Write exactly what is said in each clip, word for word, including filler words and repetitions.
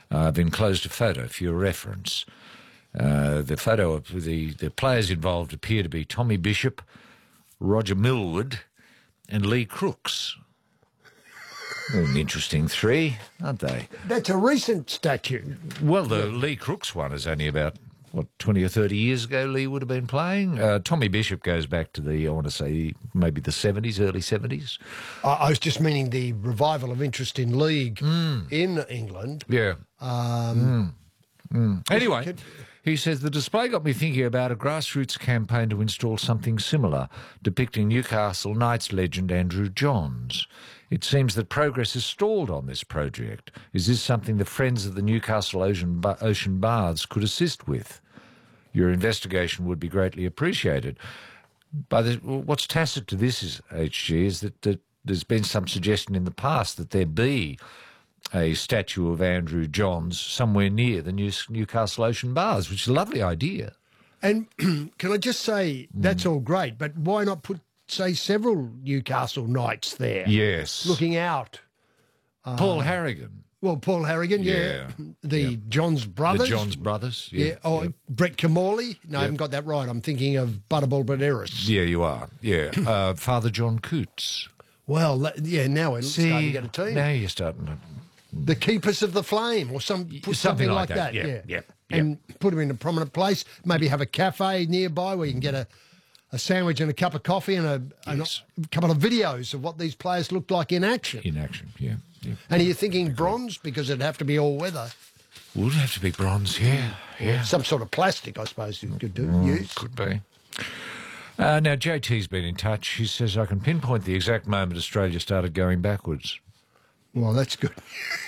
Uh, I've enclosed a photo for your reference. Uh, the photo of the, the players involved appear to be Tommy Bishop, Roger Millwood and Lee Crooks. An interesting three, aren't they? That's a recent statue. Well, the Lee Crooks one is only about, what, twenty or thirty years ago Lee would have been playing. Uh, Tommy Bishop goes back to the, I want to say, maybe the seventies, early seventies. I, I was just meaning the revival of interest in league mm. in England. Yeah. Um, mm. Mm. Anyway, he says, the display got me thinking about a grassroots campaign to install something similar, depicting Newcastle Knights legend Andrew Johns. It seems that progress has stalled on this project. Is this something the Friends of the Newcastle Ocean, Ocean Baths could assist with? Your investigation would be greatly appreciated. But what's tacit to this, is, H G, is that, that there's been some suggestion in the past that there be a statue of Andrew Johns somewhere near the New, Newcastle Ocean Baths, which is a lovely idea. And can I just say, that's mm. all great, but why not put, say, several Newcastle Knights there? Yes. Looking out. Paul uh, Harrigan. Well, Paul Harrigan, yeah. yeah. The yeah. Johns brothers. The Johns brothers, yeah. yeah. Oh, yeah. Brett Camorley. No, yeah. I haven't got that right. I'm thinking of Butterball Banderas. Yeah, you are. Yeah. uh, Father John Coots. Well, that, yeah, now we're See, starting to get a team. Now you're starting to... The Keepers of the Flame, or some something, something like, like that. that. Yeah, yeah. yeah, yeah. And put them in a prominent place. Maybe have a cafe nearby where you can get a, a sandwich and a cup of coffee and a, yes. a couple of videos of what these players looked like in action. In action, yeah. yeah. And are you thinking bronze? Because it'd have to be all weather. Would have to be bronze, yeah. yeah. Some sort of plastic, I suppose you could do. Mm, use. Could be. Uh, now, J T's been in touch. He says, I can pinpoint the exact moment Australia started going backwards. Well, that's good.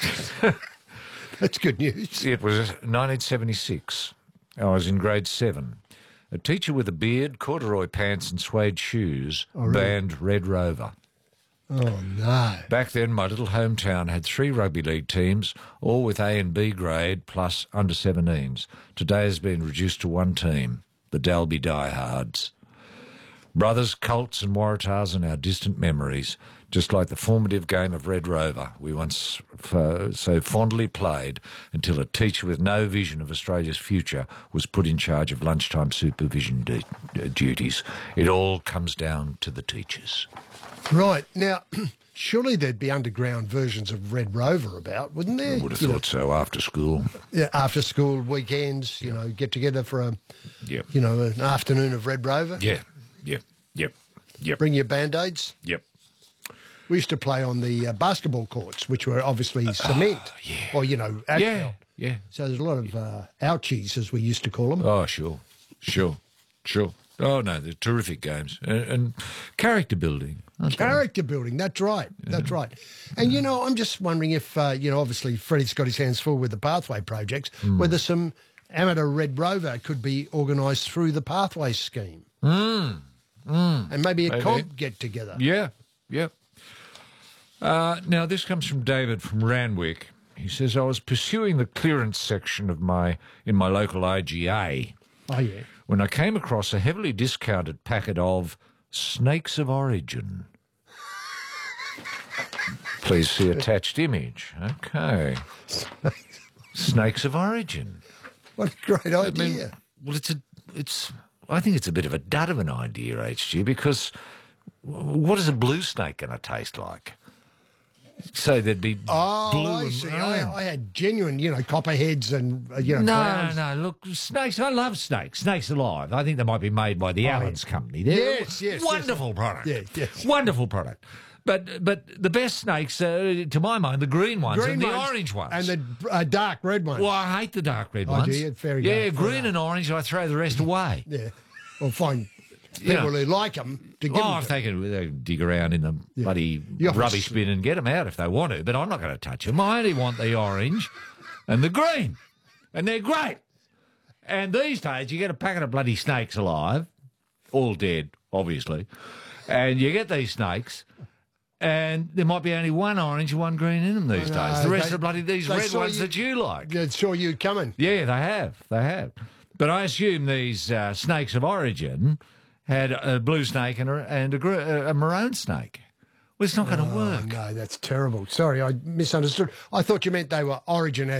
That's good news. It was nineteen seventy-six. I was in grade seven. A teacher with a beard, corduroy pants and suede shoes oh, really? banned Red Rover. Oh, no. Back then, my little hometown had three rugby league teams, all with A and B grade plus under seventeens. Today has been reduced to one team, the Dalby Diehards. Brothers, Colts and Waratahs are now distant memories, just like the formative game of Red Rover we once f- so fondly played until a teacher with no vision of Australia's future was put in charge of lunchtime supervision du- duties. It all comes down to the teachers. Right. Now, surely there'd be underground versions of Red Rover about, wouldn't there? I would have you thought know, so, after school. Yeah, after school, weekends, you know, get together for a, yep. you know, an afternoon of Red Rover. Yeah, yep, yep, yep. Bring your Band-Aids. Yep. We used to play on the uh, basketball courts, which were obviously cement. Oh, yeah. Or, you know, asphalt. Yeah, yeah. So there's a lot of uh, ouchies, as we used to call them. Oh, sure, sure, sure. Oh, no, they're terrific games. And, and character building. Character they? building, that's right, yeah. that's right. And, you know, I'm just wondering if, uh, you know, obviously Freddie's got his hands full with the Pathway projects, mm. whether some amateur Red Rover could be organised through the Pathway scheme. Mm. Mm. And maybe a maybe. comp get-together. Yeah, yeah. Uh, now, this comes from David from Randwick. He says, I was pursuing the clearance section of my in my local I G A oh, yeah. when I came across a heavily discounted packet of Snakes of Origin. Please see attached image. Okay. Snakes of Origin. What a great idea. I mean, well, it's a, it's. I think it's a bit of a dud of an idea, H G, because what is a blue snake going to taste like? So there'd be oh, blue I and see. brown. I, I had genuine, you know, copperheads and, uh, you know, No, clowns. no, look, snakes, I love snakes. Snakes alive. I think they might be made by the oh, Allen's yeah. company. They're yes, yes. Wonderful yes. product. Yeah, yes. Wonderful product. But but the best snakes, uh, to my mind, the green ones green and the ones, ones. orange ones. And the uh, dark red ones. Well, I hate the dark red oh, ones. Do you? Fair yeah, enough, green fair and orange, I throw the rest away. Yeah. Well, fine. People You know, who like them to give oh, them if to. they can they can dig around in the Yeah. bloody You rubbish bin and get them out if they want to, but I'm not going to touch them. I only want the orange and the green, and they're great. And these days, you get a packet of bloody snakes alive, all dead, obviously, and you get these snakes, and there might be only one orange and one green in them these Oh, no, days. The rest they- are bloody these they red saw ones you- that you like. They saw you coming. Yeah, they have. They have. But I assume these uh, snakes of origin had a blue snake and a, and a, gr- a maroon snake. Well, it's not going to Oh, work. no, that's terrible. Sorry, I misunderstood. I thought you meant they were origin